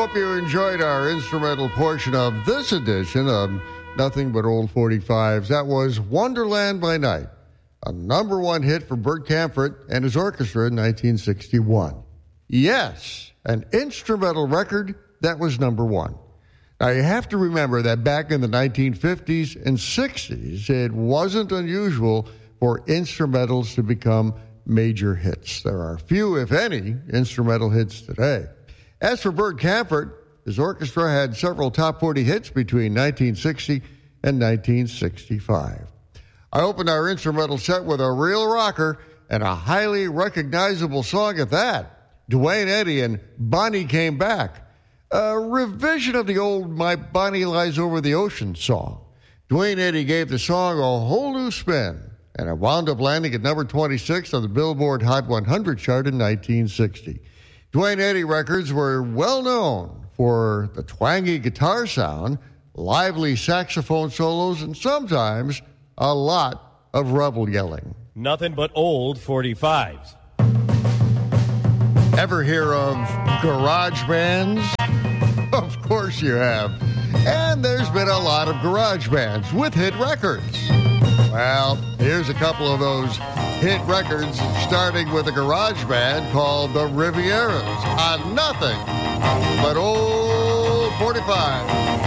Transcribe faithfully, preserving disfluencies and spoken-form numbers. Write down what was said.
hope you enjoyed our instrumental portion of this edition of Nothing But Old forty-fives. That was Wonderland by Night, a number one hit for Bert Kaempfert and his orchestra in nineteen sixty-one. Yes, an instrumental record that was number one. Now, you have to remember that back in the nineteen fifties and sixties, it wasn't unusual for instrumentals to become major hits. There are few, if any, instrumental hits today. As for Bert Kaempfert, his orchestra had several top forty hits between nineteen sixty and nineteen sixty-five. I opened our instrumental set with a real rocker and a highly recognizable song at that. Duane Eddy and Bonnie Came Back, a revision of the old My Bonnie Lies Over the Ocean song. Duane Eddy gave the song a whole new spin, and it wound up landing at number twenty-six on the Billboard Hot one hundred chart in nineteen sixty. Duane Eddy records were well known for the twangy guitar sound, lively saxophone solos, and sometimes a lot of rebel yelling. Nothing but old forty-fives. Ever hear of garage bands? Of course you have. And there's been a lot of garage bands with hit records. Well, here's a couple of those hit records, starting with a garage band called the Rivieras on Nothing But Old forty-five.